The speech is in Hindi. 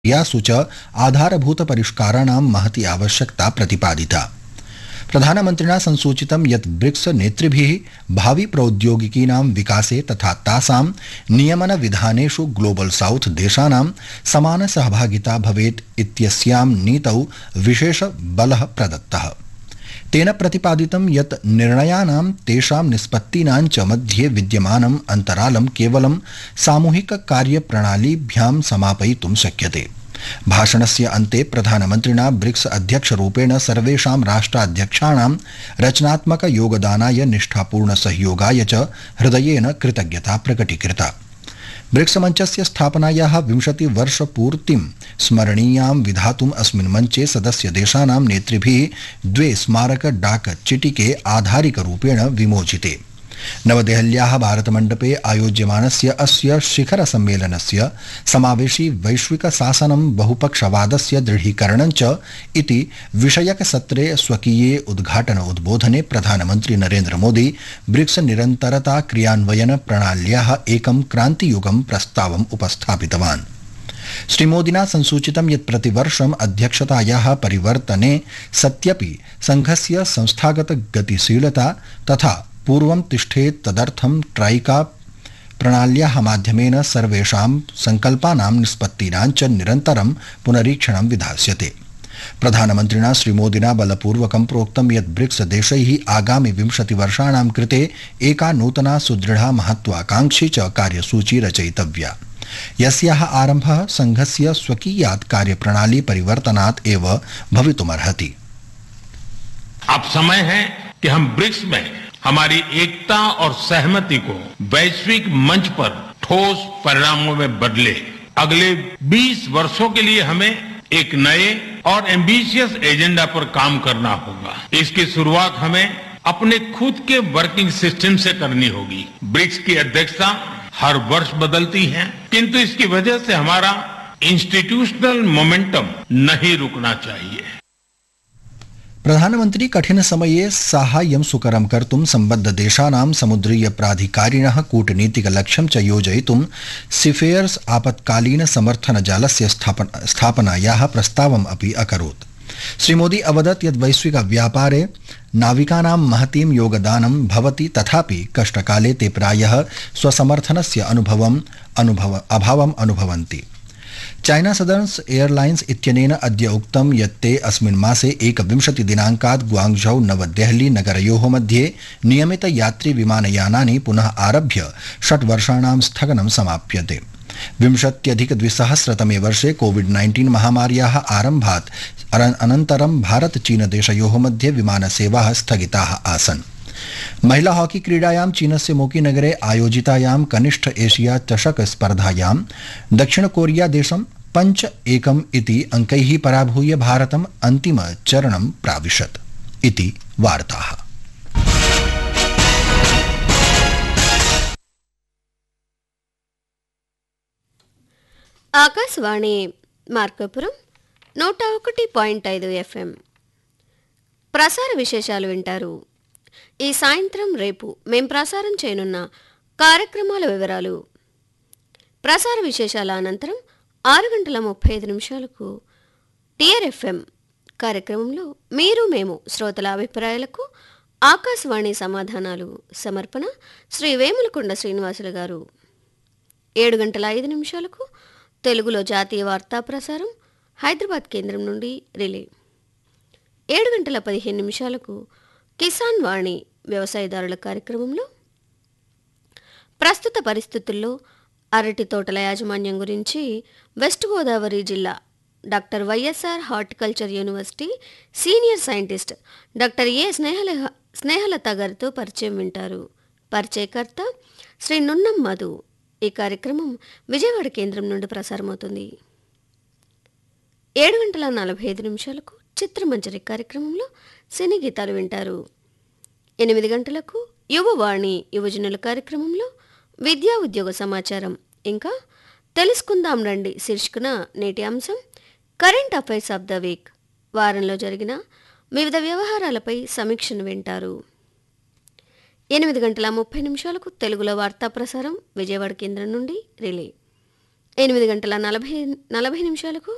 यासु च आधारभूतपरिष्काराणां महती आवश्यकता प्रतिपादिता। प्रधानमन्त्रिणा संसूचितं यत् ब्रिक्स नेतृभिः भावि प्रौद्योगिकीनां विकासे तथा तासां नियमनविधानेषु ग्लोबल साउथ देशानां समानसहभागिता भवेत् इत्यस्यां नीतौ विशेष बलः प्रदत्तः। तेन प्रतिपादितं यत् निर्णयानां तेषां निष्पत्तीनां च मध्ये विद्यमानम् अन्तरालं केवलं सामूहिककार्यप्रणालीभ्यां समापयितुं शक्यते। भाषणस्य अन्ते प्रधानमन्त्रिणा ब्रिक्स अध्यक्षरूपेण सर्वेषां राष्ट्राध्यक्षाणां रचनात्मक योगदानाय निष्ठापूर्ण सहयोगाय च हृदयेन कृतज्ञता प्रकटीकृता। ब्रिक्स मञ्चस्य स्थापनायाः 20-वर्षपूर्तिं स्मरणीयां विधातुम् अस्मिन् मञ्चे सदस्यदेशानां नेतृभिः 2 स्मारक डाक चिटिके आधारिकरूपेण विमोचिते। नवदेहल्याः भारतमण्डपे आयोज्यमानस्य अस्य शिखर सम्मेलनस्य समावेशी वैश्विक शासनं बहुपक्षवादस्य दृढीकरणं च इति विषयकसत्रे स्वकीये उद्घाटन उद्बोधने प्रधानमन्त्री नरेन्द्र मोदी ब्रिक्स निरन्तरता क्रियान्वयन प्रणाल्याः एकं क्रान्तियुगं प्रस्तावम् उपस्थापितवान्। श्रीमोदिना संसूचितं यत् प्रतिवर्षम् अध्यक्षतायाः परिवर्तने सत्यपि संघस्य संस्थागत गतिशीलता तथा पूर्वं तिष्ठेत् तदर्थं ट्राइका प्रणाल्याः माध्यमेन सर्वेषां संकल्पानां निष्पत्तीनां च निरन्तरं पुनरीक्षणं विधास्यते। प्रधानमन्त्रिणा श्रीमोदिना बलपूर्वकं प्रोक्तं यत् ब्रिक्स देशैः आगामि 20 वर्षाणां कृते एका नूतना सुदृढा महत्वाकांक्षी च कार्यसूची रचयितव्या, यस्याः आरम्भः संघस्य स्वकीयात् कार्यप्रणाली परिवर्तनात् एव भवितुमर्हति। अब समय है कि हम ब्रिक्स में हमारी एकता और सहमति को वैश्विक मंच पर ठोस परिणामों में बदले। अगले 20 वर्षों के लिए हमें एक नए और एम्बिशियस एजेंडा पर काम करना होगा। इसकी शुरुआत हमें अपने खुद के वर्किंग सिस्टम से करनी होगी। ब्रिक्स की अध्यक्षता हर वर्ष बदलती है, किंतु इसकी वजह से हमारा इंस्टीट्यूशनल मोमेंटम नहीं रुकना चाहिए। प्रधानमन्त्री कठिन समये साहाय्यं सुकरं कर्तुं सम्बद्धदेशानां समुद्रीय प्राधिकारिणः कूटनीतिकलक्ष्यं च योजयितुं सीफेयर्स आपत्कालीन समर्थनजालस्य स्थापनायाः प्रस्तावम् अपि अकरोत्। श्रीमोदी अवदत् यत् वैश्विक व्यापारे नाविकानां महतीं योगदानं भवति, तथापि कष्टकाले ते प्रायः स्वसमर्थनस्य अभावम् अनुभवन्ति। चाइना सदर्न्स एयरलाइन्स इत्यनेन अद्य उक्तं यत् ते अस्मिन् मासे 21 दिनाङ्कात् ग्वाङ्गझौ नवदेहली नगरयोः मध्ये नियमित यात्री विमानयानानि पुनः आरभ्य 6 वर्षाणां स्थगनं समाप्यते। 2020-तमे वर्षे कोविड-19 महामार्याः आरम्भात् अनन्तरं भारत चीन देशयोः मध्ये विमानसेवाः स्थगिताः आसन्। महिला हॉकी क्रीडायां चीनस्य मोकी नगरे आयोजितायां कनिष्ठ एशिया चषक स्पर्धायां दक्षिण कोरिया देशं 5-1 इति अंकैः पराभूय भारतम् अन्तिम चरणं प्राविशत् इति वार्ताः। ఆకాశవాణి మార్కాపురం 101.5 FM ప్రసార విశేషాలు వింటారు. ఈ సాయంత్రం రేపు మేం ప్రసారం చేయనున్న కార్యక్రమాల వివరాలు. ప్రసార విశేషాల అనంతరం 6:35 TRFM కార్యక్రమంలో మీరు మేము శ్రోతల అభిప్రాయాలకు ఆకాశవాణి సమాధానాలు సమర్పణ శ్రీ వేములకొండ శ్రీనివాసులు గారు. 7:05 తెలుగులో జాతీయ వార్తా ప్రసారం హైదరాబాద్ కేంద్రం నుండి రిలే. 7:15 కిసాన్ వాణి వ్యవసాయదారుల కార్యక్రమంలో ప్రస్తుత పరిస్థితుల్లో అరటి తోటల యాజమాన్యం గురించి వెస్ట్ గోదావరి జిల్లా doctor YSR horticulture university senior scientist doctor ఏ స్నేహలత గారితో పరిచయం వింటారు. పరిచయకర్త శ్రీ నున్నం మధు. ఈ కార్యక్రమం విజయవాడ కేంద్రం నుండి ప్రసారమవుతుంది. 7:45 చిత్రమంజరి కార్యక్రమంలో సినీ గీతాలు వింటారు. 8 గంటలకు యువవాణి యువజనుల కార్యక్రమంలో విద్యా ఉద్యోగ సమాచారం, ఇంకా తెలుసుకుందాం రండి శీర్షికన నేటి అంశం current affairs of the week, వారంలో జరిగిన వివిధ వ్యవహారాలపై సమీక్షను వింటారు. 8:30 తెలుగులో వార్తా ప్రసారం విజయవాడ కేంద్రం నుండి రిలే. 8:40